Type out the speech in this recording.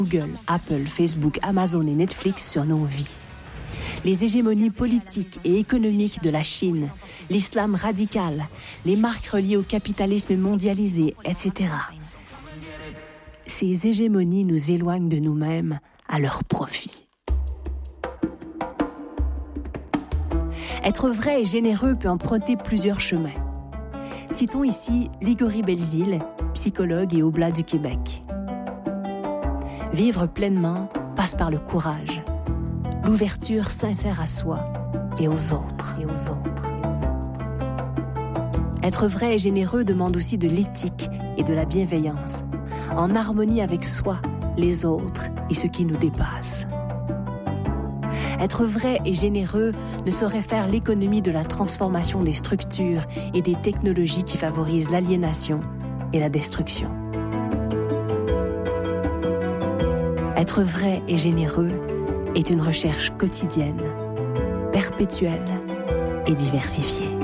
Google, Apple, Facebook, Amazon et Netflix sur nos vies. Les hégémonies politiques et économiques de la Chine, l'islam radical, les marques reliées au capitalisme mondialisé, etc. Ces hégémonies nous éloignent de nous-mêmes à leur profit. Être vrai et généreux peut emprunter plusieurs chemins. Citons ici Ligory Belzile, psychologue et oblat du Québec. Vivre pleinement passe par le courage, l'ouverture sincère à soi et aux autres. Être vrai et généreux demande aussi de l'éthique et de la bienveillance, en harmonie avec soi, les autres et ce qui nous dépasse. Être vrai et généreux ne saurait faire l'économie de la transformation des structures et des technologies qui favorisent l'aliénation et la destruction. Être vrai et généreux est une recherche quotidienne, perpétuelle et diversifiée.